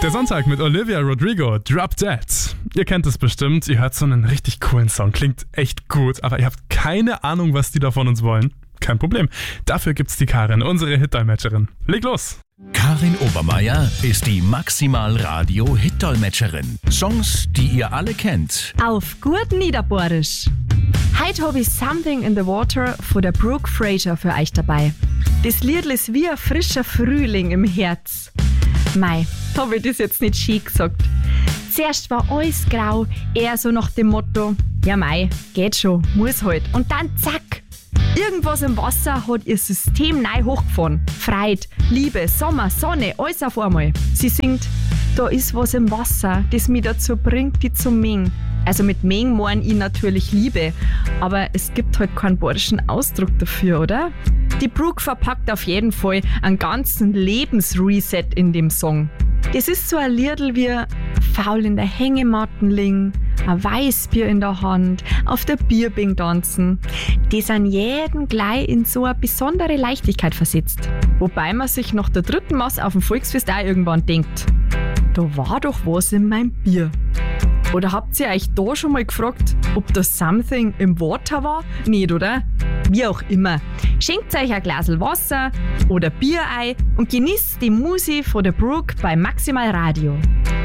Der Sonntag mit Olivia Rodrigo, Drop Dead. Ihr kennt es bestimmt, ihr hört so einen richtig coolen Song, klingt echt gut, aber ihr habt keine Ahnung, was die da von uns wollen. Kein Problem, dafür gibt's die Karin, unsere Hitdolmetscherin. Leg los! Karin Obermeier ist die Maximal Radio Hitdolmetscherin. Songs, die ihr alle kennt. Auf gut Niederbohrisch. Heute habe ich Something in the Water von der Brooke Fraser für euch dabei. Das Lied ist wie ein frischer Frühling im Herz. Mei, habe ich das jetzt nicht schön gesagt. Zuerst war alles grau, eher so nach dem Motto, ja mei, geht schon, muss halt. Und dann zack, irgendwas im Wasser hat ihr System neu hochgefahren. Freude, Liebe, Sommer, Sonne, alles auf einmal. Sie singt, da ist was im Wasser, das mich dazu bringt, die zu mengen. Also mit mengen meine ich natürlich Liebe, aber es gibt halt keinen badischen Ausdruck dafür, oder? Die Brooke verpackt auf jeden Fall einen ganzen Lebensreset in dem Song. Das ist so ein Liedl wie faul in der Hängematten liegen, ein Weißbier in der Hand, auf der Bierbing tanzen. Das an jeden gleich in so eine besondere Leichtigkeit versetzt. Wobei man sich nach der dritten Maß auf dem Volksfest auch irgendwann denkt, da war doch was in meinem Bier. Oder habt ihr euch da schon mal gefragt, ob das Something im Water war? Nicht, oder? Wie auch immer. Schenkt euch ein Glas Wasser oder Bier ein und genießt die Musik von der Brooke bei Maximal Radio.